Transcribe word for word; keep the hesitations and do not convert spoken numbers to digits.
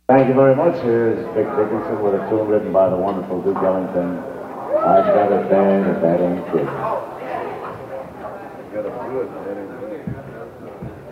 Thank you very much. Here's Vic Dickinson with a tune written by the wonderful Duke Ellington. I've got a thing if that ain't good. Got a good, that ain't good.